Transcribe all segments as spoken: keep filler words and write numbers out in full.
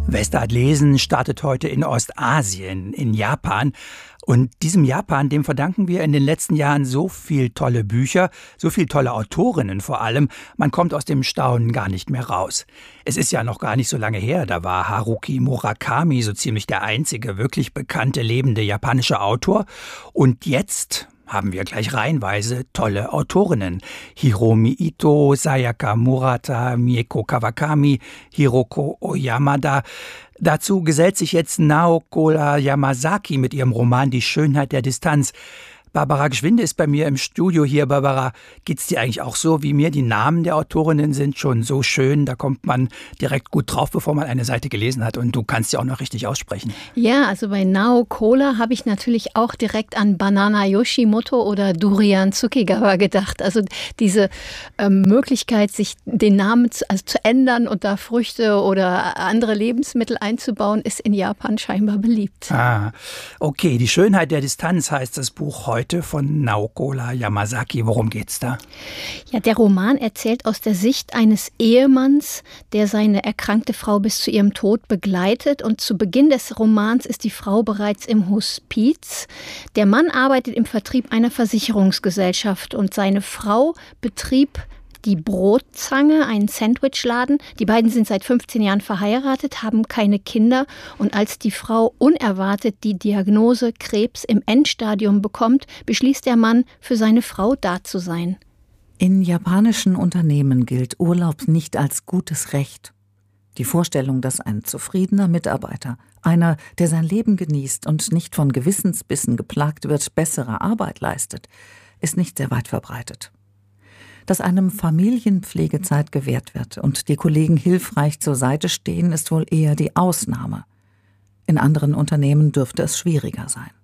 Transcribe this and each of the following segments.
Westart Lesen startet heute in Ostasien, in Japan. Und diesem Japan, dem verdanken wir in den letzten Jahren so viel tolle Bücher, so viel tolle Autorinnen vor allem. Man kommt aus dem Staunen gar nicht mehr raus. Es ist ja noch gar nicht so lange her, da war Haruki Murakami so ziemlich der einzige wirklich bekannte lebende japanische Autor. Und jetzt haben wir gleich reihenweise tolle Autorinnen. Hiromi Ito, Sayaka Murata, Mieko Kawakami, Hiroko Oyamada. Dazu gesellt sich jetzt Naoko Yamasaki mit ihrem Roman Die Schönheit der Distanz. Barbara Gschwinde ist bei mir im Studio hier. Barbara, geht's dir eigentlich auch so wie mir? Die Namen der Autorinnen sind schon so schön, da kommt man direkt gut drauf, bevor man eine Seite gelesen hat. Und du kannst sie auch noch richtig aussprechen. Ja, also bei Nao Kola habe ich natürlich auch direkt an Banana Yoshimoto oder Durian Tsukigawa gedacht. Also diese ähm, Möglichkeit, sich den Namen zu, also zu ändern und da Früchte oder andere Lebensmittel einzubauen, ist in Japan scheinbar beliebt. Ah, okay. Die Schönheit der Distanz heißt das Buch heute von Naoko Yamasaki. Worum geht's da? Ja, der Roman erzählt aus der Sicht eines Ehemanns, der seine erkrankte Frau bis zu ihrem Tod begleitet. Und zu Beginn des Romans ist die Frau bereits im Hospiz. Der Mann arbeitet im Vertrieb einer Versicherungsgesellschaft und seine Frau betrieb die Brotzange, einen Sandwichladen. Die beiden sind seit fünfzehn Jahren verheiratet, haben keine Kinder. Und als die Frau unerwartet die Diagnose Krebs im Endstadium bekommt, beschließt der Mann, für seine Frau da zu sein. In japanischen Unternehmen gilt Urlaub nicht als gutes Recht. Die Vorstellung, dass ein zufriedener Mitarbeiter, einer, der sein Leben genießt und nicht von Gewissensbissen geplagt wird, bessere Arbeit leistet, ist nicht sehr weit verbreitet. Dass einem Familienpflegezeit gewährt wird und die Kollegen hilfreich zur Seite stehen, ist wohl eher die Ausnahme. In anderen Unternehmen dürfte es schwieriger sein.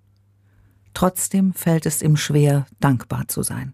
Trotzdem fällt es ihm schwer, dankbar zu sein.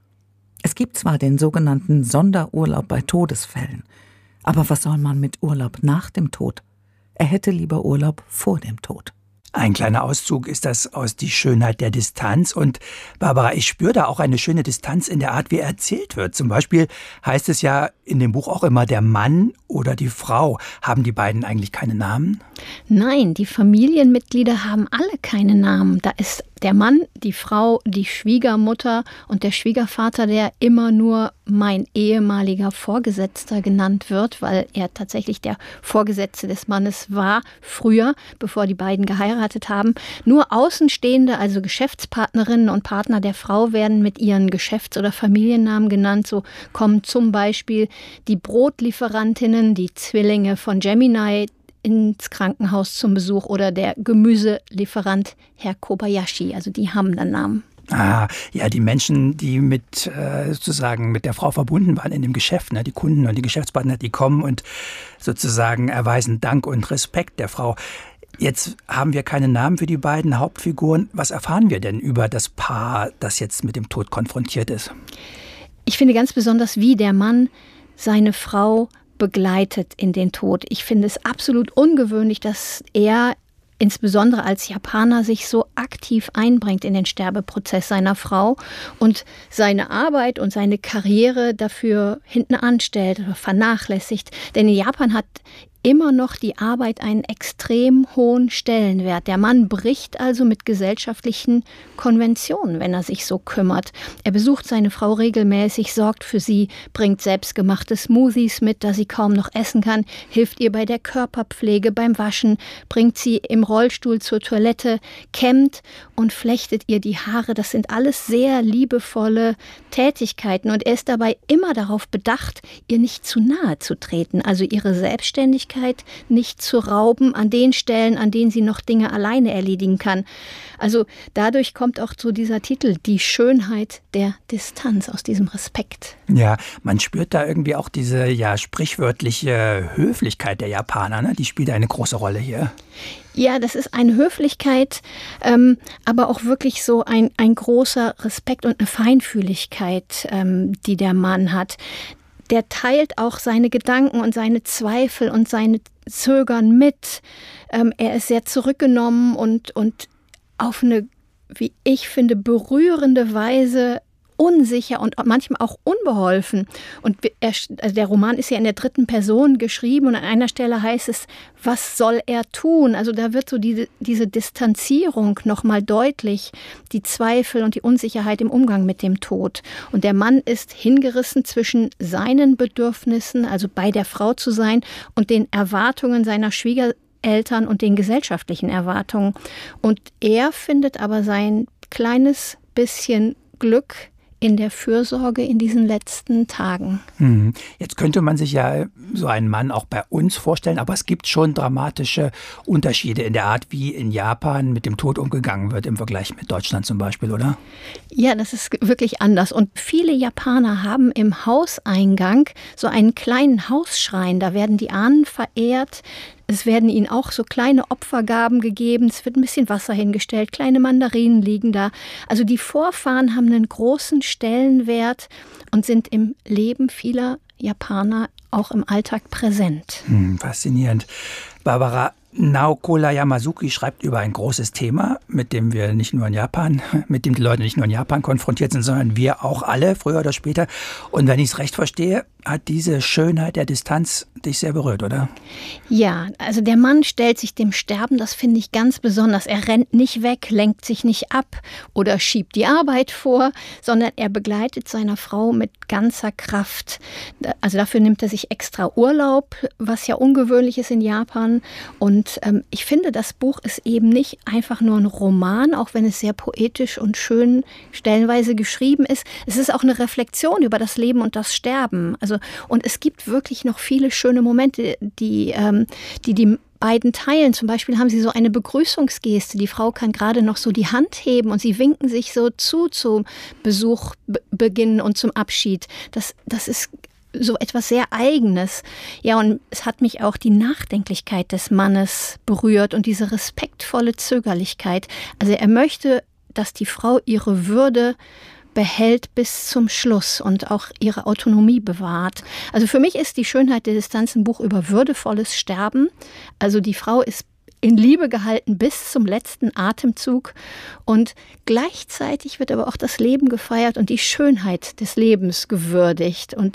Es gibt zwar den sogenannten Sonderurlaub bei Todesfällen, aber was soll man mit Urlaub nach dem Tod? Er hätte lieber Urlaub vor dem Tod. Ein kleiner Auszug ist das aus Die Schönheit der Distanz. Und Barbara, ich spüre da auch eine schöne Distanz in der Art, wie erzählt wird. Zum Beispiel heißt es ja in dem Buch auch immer der Mann oder die Frau. Haben die beiden eigentlich keine Namen? Nein, die Familienmitglieder haben alle keine Namen. Da ist der Mann, die Frau, die Schwiegermutter und der Schwiegervater, der immer nur mein ehemaliger Vorgesetzter genannt wird, weil er tatsächlich der Vorgesetzte des Mannes war, früher, bevor die beiden geheiratet haben. Nur Außenstehende, also Geschäftspartnerinnen und Partner der Frau, werden mit ihren Geschäfts- oder Familiennamen genannt. So kommen zum Beispiel die Brotlieferantinnen, die Zwillinge von Gemini, ins Krankenhaus zum Besuch oder der Gemüselieferant Herr Kobayashi. Also die haben dann Namen. Ah, ja, die Menschen, die mit äh, sozusagen mit der Frau verbunden waren in dem Geschäft, ne, die Kunden und die Geschäftspartner, die kommen und sozusagen erweisen Dank und Respekt der Frau. Jetzt haben wir keine Namen für die beiden Hauptfiguren. Was erfahren wir denn über das Paar, das jetzt mit dem Tod konfrontiert ist? Ich finde ganz besonders, wie der Mann seine Frau begleitet in den Tod. Ich finde es absolut ungewöhnlich, dass er insbesondere als Japaner sich so aktiv einbringt in den Sterbeprozess seiner Frau und seine Arbeit und seine Karriere dafür hinten anstellt oder vernachlässigt. Denn in Japan hat immer noch die Arbeit einen extrem hohen Stellenwert. Der Mann bricht also mit gesellschaftlichen Konventionen, wenn er sich so kümmert. Er besucht seine Frau regelmäßig, sorgt für sie, bringt selbstgemachte Smoothies mit, da sie kaum noch essen kann, hilft ihr bei der Körperpflege, beim Waschen, bringt sie im Rollstuhl zur Toilette, kämmt und flechtet ihr die Haare. Das sind alles sehr liebevolle Tätigkeiten und er ist dabei immer darauf bedacht, ihr nicht zu nahe zu treten, also ihre Selbstständigkeit nicht zu rauben an den Stellen, an denen sie noch Dinge alleine erledigen kann. Also dadurch kommt auch so dieser Titel, die Schönheit der Distanz, aus diesem Respekt. Ja, man spürt da irgendwie auch diese ja sprichwörtliche Höflichkeit der Japaner, ne? Die spielt eine große Rolle hier. Ja, das ist eine Höflichkeit, ähm, aber auch wirklich so ein, ein großer Respekt und eine Feinfühligkeit, ähm, die der Mann hat. Der teilt auch seine Gedanken und seine Zweifel und seine Zögern mit. Ähm, er ist sehr zurückgenommen und, und auf eine, wie ich finde, berührende Weise unsicher und manchmal auch unbeholfen. Und er, also der Roman ist ja in der dritten Person geschrieben und an einer Stelle heißt es, was soll er tun? Also da wird so diese, diese Distanzierung nochmal deutlich, die Zweifel und die Unsicherheit im Umgang mit dem Tod. Und der Mann ist hingerissen zwischen seinen Bedürfnissen, also bei der Frau zu sein, und den Erwartungen seiner Schwiegereltern und den gesellschaftlichen Erwartungen. Und er findet aber sein kleines bisschen Glück in der Fürsorge in diesen letzten Tagen. Hm. Jetzt könnte man sich ja so einen Mann auch bei uns vorstellen, aber es gibt schon dramatische Unterschiede in der Art, wie in Japan mit dem Tod umgegangen wird im Vergleich mit Deutschland zum Beispiel, oder? Ja, das ist wirklich anders. Und viele Japaner haben im Hauseingang so einen kleinen Hausschrein. Da werden die Ahnen verehrt. Es werden ihnen auch so kleine Opfergaben gegeben. Es wird ein bisschen Wasser hingestellt. Kleine Mandarinen liegen da. Also die Vorfahren haben einen großen Stellenwert und sind im Leben vieler Japaner auch im Alltag präsent. Hm, faszinierend. Barbara, Naokola Yamazuki schreibt über ein großes Thema, mit dem wir nicht nur in Japan, mit dem die Leute nicht nur in Japan konfrontiert sind, sondern wir auch alle, früher oder später. Und wenn ich es recht verstehe, hat diese Schönheit der Distanz dich sehr berührt, oder? Ja, also der Mann stellt sich dem Sterben, das finde ich ganz besonders. Er rennt nicht weg, lenkt sich nicht ab oder schiebt die Arbeit vor, sondern er begleitet seine Frau mit ganzer Kraft. Also dafür nimmt er sich extra Urlaub, was ja ungewöhnlich ist in Japan. Und ähm, ich finde, das Buch ist eben nicht einfach nur ein Roman, auch wenn es sehr poetisch und schön stellenweise geschrieben ist. Es ist auch eine Reflexion über das Leben und das Sterben. Also und es gibt wirklich noch viele schöne Momente, die ähm, die, die beiden teilen. Zum Beispiel haben sie so eine Begrüßungsgeste. Die Frau kann gerade noch so die Hand heben und sie winken sich so zu zum Besuchbeginn und zum Abschied. Das, das ist so etwas sehr Eigenes. Ja, und es hat mich auch die Nachdenklichkeit des Mannes berührt und diese respektvolle Zögerlichkeit. Also er möchte, dass die Frau ihre Würde behält bis zum Schluss und auch ihre Autonomie bewahrt. Also für mich ist die Schönheit der Distanz ein Buch über würdevolles Sterben. Also die Frau ist in Liebe gehalten bis zum letzten Atemzug und gleichzeitig wird aber auch das Leben gefeiert und die Schönheit des Lebens gewürdigt. Und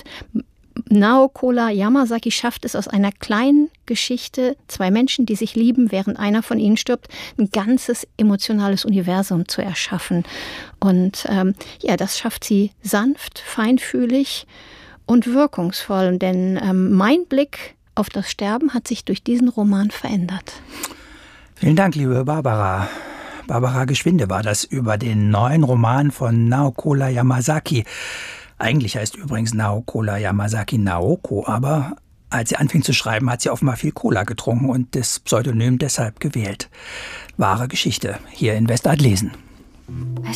Naokola Yamazaki schafft es aus einer kleinen Geschichte, zwei Menschen, die sich lieben, während einer von ihnen stirbt, ein ganzes emotionales Universum zu erschaffen. Und ähm, ja, das schafft sie sanft, feinfühlig und wirkungsvoll. Denn ähm, mein Blick auf das Sterben hat sich durch diesen Roman verändert. Vielen Dank, liebe Barbara. Barbara Geschwinde war das über den neuen Roman von Naokola Yamazaki. Eigentlich heißt übrigens Naokola Yamazaki Naoko, aber als sie anfing zu schreiben, hat sie offenbar viel Cola getrunken und das Pseudonym deshalb gewählt. Wahre Geschichte, hier in Westart lesen.